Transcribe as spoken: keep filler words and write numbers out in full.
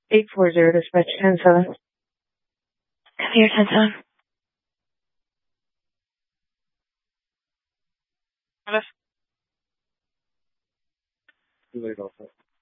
eight four zero, dispatch ten seven. Come here, ten seven. Too late also.